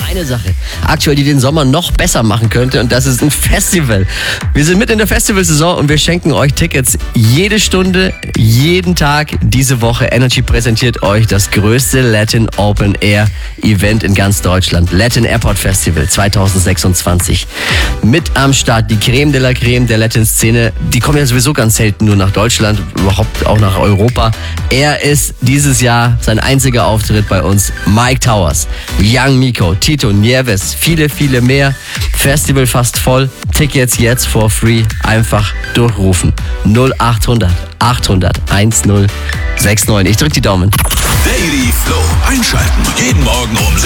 eine Sache aktuell, die den Sommer noch besser machen könnte, und das ist ein Festival. Wir sind mitten in der Festivalsaison und wir schenken euch Tickets jede Stunde, jeden Tag diese Woche. Energy präsentiert euch das größte Latin Open Air Event in ganz Deutschland. Latin Airport Festival 2026. Mit am Start die Creme de la Creme der Latin-Szene. Die kommen ja sowieso ganz selten nur nach Deutschland, überhaupt auch nach Europa. Er ist dieses Jahr sein einziger Auftritt bei uns. Mike Towers, Young Miko, Tito, Nieves, viele, viele mehr. Festival fast voll. Tickets jetzt for free. Einfach durchrufen. 0800 800 1069. Ich drück die Daumen. Daily Flow einschalten. Jeden Morgen um